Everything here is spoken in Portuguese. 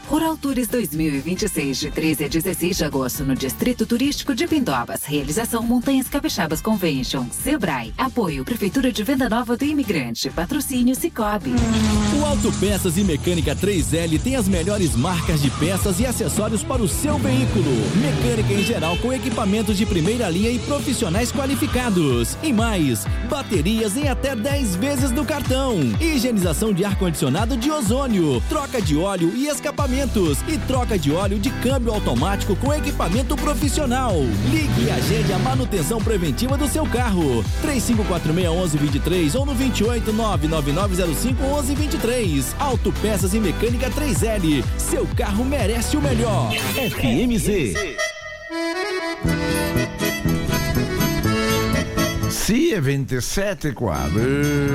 Rural Tours 2026, de 13 a 16 de agosto, no Distrito Turístico de Pindobas. Realização Montanhas Capixabas Convention. Sebrae. Apoio Prefeitura de Venda Nova do Imigrante. Patrocínio Cicobi. O Autopeças e Mecânica 3L tem as melhores marcas de peças e acessórios para o seu veículo. Mecânica em geral com equipamentos de primeira linha e profissionais qualificados. E mais, baterias em até 10 vezes no cartão. Higienização de ar-condicionado de ozônio. Troca de óleo e escapamento. E troca de óleo de câmbio automático com equipamento profissional. Ligue e agende a manutenção preventiva do seu carro. 3546-1123 ou no 2899905-1123. Autopeças e Mecânica 3L. Seu carro merece o melhor. FMZ. Sì, è 27 qua.